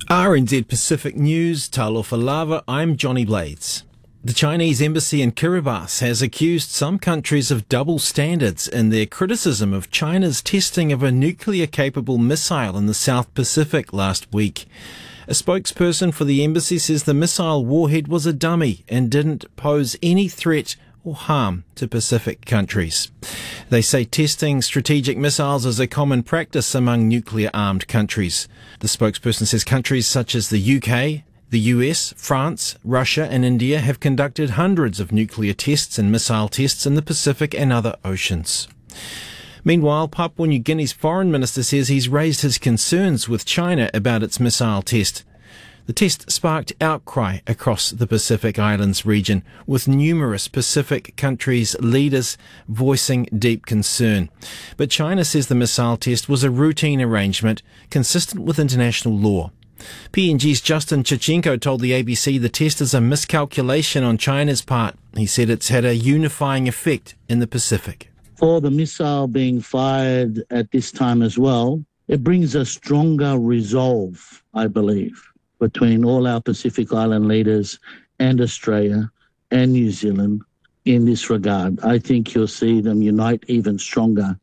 RNZ Pacific News, Talofa Lava, I'm Johnny Blades. The Chinese embassy in Kiribati has accused some countries of double standards in their criticism of China's testing of a nuclear-capable missile in the South Pacific last week. A spokesperson for the embassy says the missile warhead was a dummy and didn't pose any threat or harm to Pacific countries. They say testing strategic missiles is a common practice among nuclear-armed countries. The spokesperson says countries such as the UK, the US, France, Russia and India have conducted hundreds of nuclear tests and missile tests in the Pacific and other oceans. Meanwhile, Papua New Guinea's foreign minister says he's raised his concerns with China about its missile test. The test sparked outcry across the Pacific Islands region, with numerous Pacific countries' leaders voicing deep concern. But China says the missile test was a routine arrangement consistent with international law. PNG's Justin Chichenko told the ABC the test is a miscalculation on China's part. He said it's had a unifying effect in the Pacific. For the missile being fired at this time as well, it brings a stronger resolve, I believe, between all our Pacific Island leaders and Australia and New Zealand in this regard. I think you'll see them unite even stronger.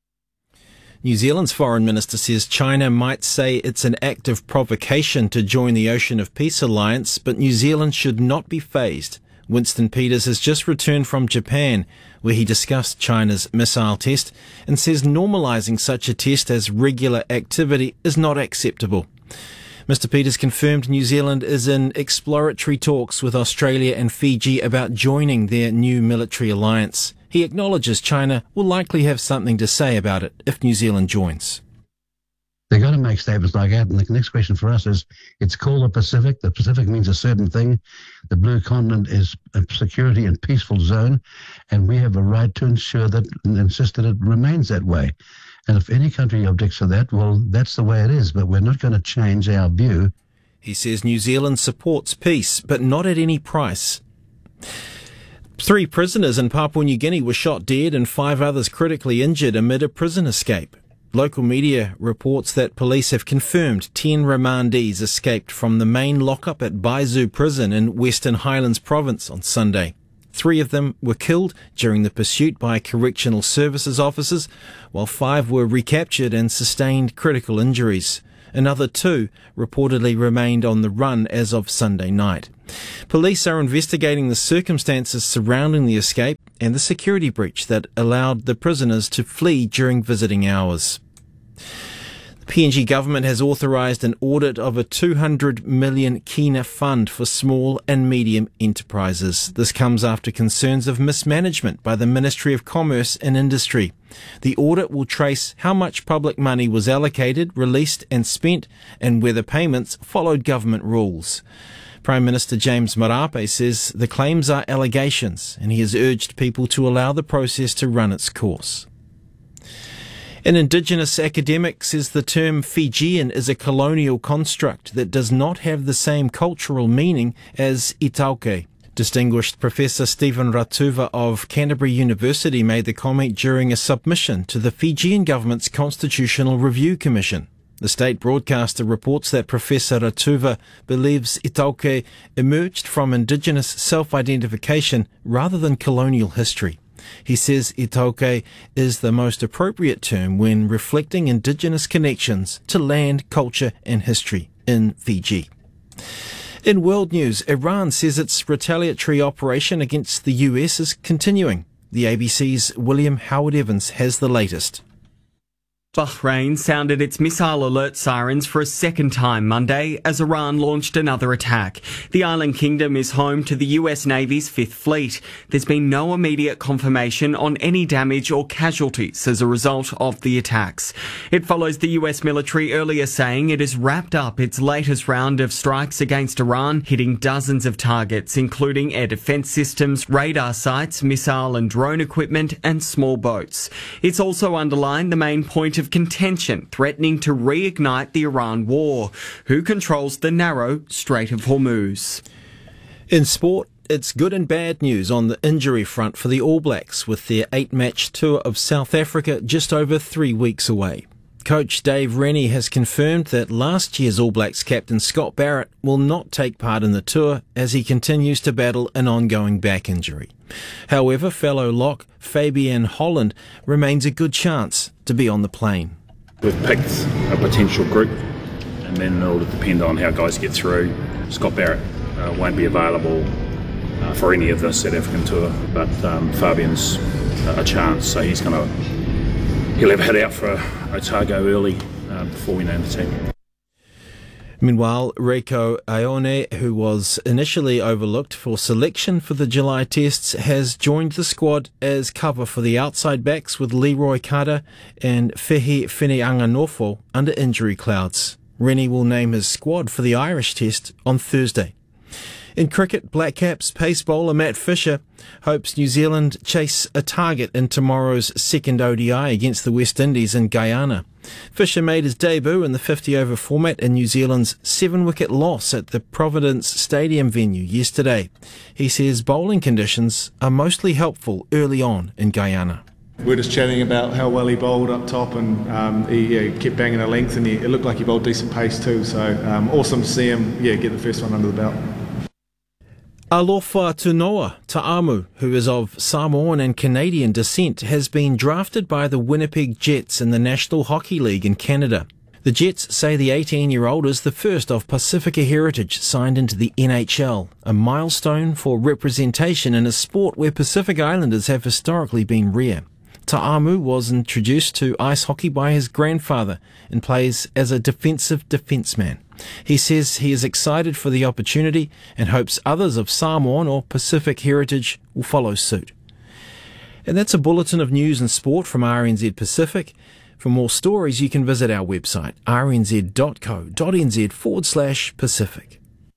New Zealand's foreign minister says China might say it's an act of provocation to join the Ocean of Peace alliance, but New Zealand should not be fazed. Winston Peters has just returned from Japan, where he discussed China's missile test and says normalising such a test as regular activity is not acceptable. Mr. Peters confirmed New Zealand is in exploratory talks with Australia and Fiji about joining their new military alliance. He acknowledges China will likely have something to say about it if New Zealand joins. They've got to make statements like that. And the next question for us is, it's called the Pacific. The Pacific means a certain thing. The blue continent is a security and peaceful zone. And we have a right to ensure that and insist that it remains that way. And if any country objects to that, well, that's the way it is. But we're not going to change our view. He says New Zealand supports peace, but not at any price. 3 prisoners in Papua New Guinea were shot dead and 5 others critically injured amid a prison escape. Local media reports that police have confirmed 10 remandees escaped from the main lockup at Baizu Prison in Western Highlands Province on Sunday. 3 of them were killed during the pursuit by correctional services officers, while 5 were recaptured and sustained critical injuries. Another 2 reportedly remained on the run as of Sunday night. Police are investigating the circumstances surrounding the escape and the security breach that allowed the prisoners to flee during visiting hours. The PNG government has authorised an audit of a 200 million kina fund for small and medium enterprises. This comes after concerns of mismanagement by the Ministry of Commerce and Industry. The audit will trace how much public money was allocated, released and spent, and whether payments followed government rules. Prime Minister James Marape says the claims are allegations, and he has urged people to allow the process to run its course. An Indigenous academic says the term Fijian is a colonial construct that does not have the same cultural meaning as Itauke. Distinguished Professor Stephen Ratuva of Canterbury University made the comment during a submission to the Fijian government's Constitutional Review Commission. The state broadcaster reports that Professor Ratuva believes Itauke emerged from Indigenous self-identification rather than colonial history. He says Itauke is the most appropriate term when reflecting Indigenous connections to land, culture and history in Fiji. In world news, Iran says its retaliatory operation against the US is continuing. The ABC's William Howard Evans has the latest. Bahrain sounded its missile alert sirens for a second time Monday as Iran launched another attack. The island kingdom is home to the US Navy's 5th Fleet. There's been no immediate confirmation on any damage or casualties as a result of the attacks. It follows the US military earlier saying it has wrapped up its latest round of strikes against Iran, hitting dozens of targets, including air defense systems, radar sites, missile and drone equipment, and small boats. It's also underlined the main point of contention, threatening to reignite the Iran war. Who controls the narrow Strait of Hormuz? In sport, it's good and bad news on the injury front for the All Blacks, with their 8-match tour of South Africa just over 3 weeks away. Coach Dave Rennie has confirmed that last year's All Blacks captain Scott Barrett will not take part in the tour as he continues to battle an ongoing back injury. However, fellow lock Fabian Holland remains a good chance to be on the plane. We've picked a potential group, and then it'll depend on how guys get through. Scott Barrett won't be available for any of the South African tour, but Fabian's a chance, so he'll have a head out for Otago early before we name the team. Meanwhile, Reiko Aione, who was initially overlooked for selection for the July tests, has joined the squad as cover for the outside backs with Leroy Kata and Fehi Whineanganofo under injury clouds. Rennie will name his squad for the Irish test on Thursday. In cricket, Black Caps pace bowler Matt Fisher hopes New Zealand chase a target in tomorrow's second ODI against the West Indies in Guyana. Fisher made his debut in the 50-over format in New Zealand's 7-wicket loss at the Providence Stadium venue yesterday. He says bowling conditions are mostly helpful early on in Guyana. We're just chatting about how well he bowled up top, and he kept banging a length, and it looked like he bowled decent pace too, so awesome to see him get the first one under the belt. Alofa Tunoa Ta'amu, who is of Samoan and Canadian descent, has been drafted by the Winnipeg Jets in the National Hockey League in Canada. The Jets say the 18-year-old is the first of Pacifica heritage signed into the NHL, a milestone for representation in a sport where Pacific Islanders have historically been rare. Ta'amu was introduced to ice hockey by his grandfather and plays as a defensive defenceman. He says he is excited for the opportunity and hopes others of Samoan or Pacific heritage will follow suit. And that's a bulletin of news and sport from RNZ Pacific. For more stories, you can visit our website, rnz.co.nz/Pacific.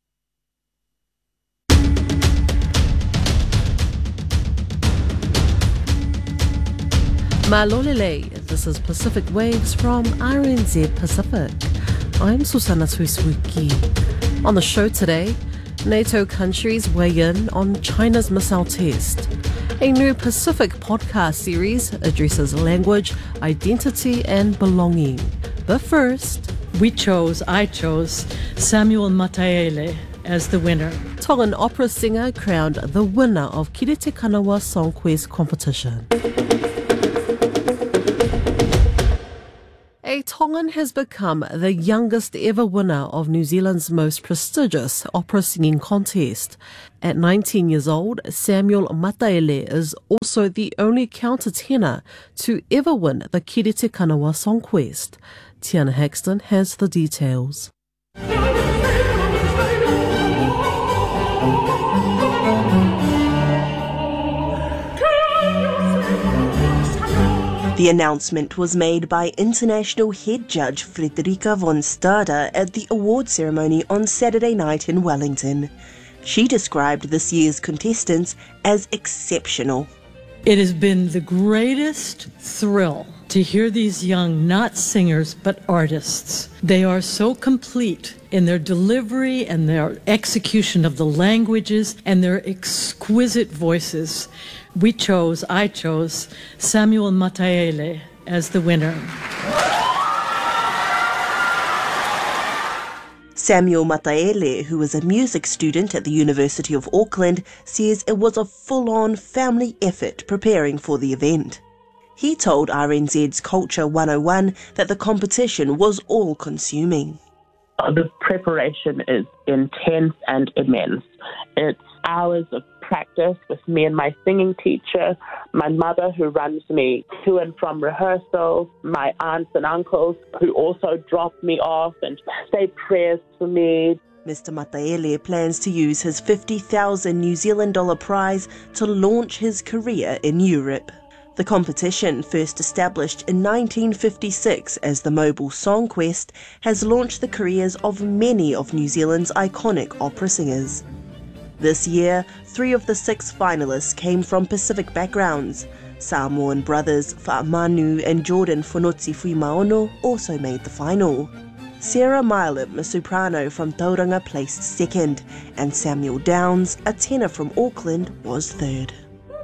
Malolele, this is Pacific Waves from RNZ Pacific. I'm Susana Suisuki. On the show today, NATO countries weigh in on China's missile test. A new Pacific podcast series addresses language, identity and belonging. But first, I chose Samuel Mataele as the winner. Tongan opera singer crowned the winner of Kirite Kanawa Song Quest competition. A Tongan has become the youngest ever winner of New Zealand's most prestigious opera singing contest. At 19 years old, Samuel Mataele is also the only countertenor to ever win the Kirite Kanawa Song Quest. Tiana Haxton has the details. The announcement was made by international head judge Frederica von Stade at the award ceremony on Saturday night in Wellington. She described this year's contestants as exceptional. It has been the greatest thrill to hear these young, not singers, but artists. They are so complete in their delivery and their execution of the languages and their exquisite voices. I chose Samuel Mataele as the winner. Samuel Mataele, who is a music student at the University of Auckland, says it was a full-on family effort preparing for the event. He told RNZ's Culture 101 that the competition was all-consuming. The preparation is intense and immense. It's hours of practice with me and my singing teacher, my mother who runs me to and from rehearsals, my aunts and uncles who also drop me off and say prayers for me. Mr. Mataele plans to use his $50,000 New Zealand dollar prize to launch his career in Europe. The competition, first established in 1956 as the Mobile Song Quest, has launched the careers of many of New Zealand's iconic opera singers. This year, 3 of the 6 finalists came from Pacific backgrounds. Samoan brothers Fa'amanu and Jordan Fonotsi Fuimaono also made the final. Sarah Milep, a soprano from Tauranga, placed second, and Samuel Downs, a tenor from Auckland, was third.